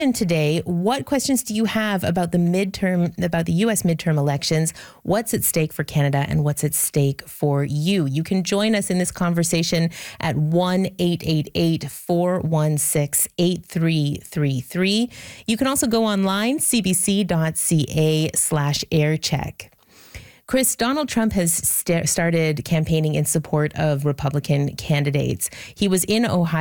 And today, what questions do you have about the U.S. midterm elections? What's at stake for Canada and what's at stake for you? You can join us in this conversation at 1-888-416-8333. You can also go online, cbc.ca/aircheck. Chris, Donald Trump has started campaigning in support of Republican candidates. He was in Ohio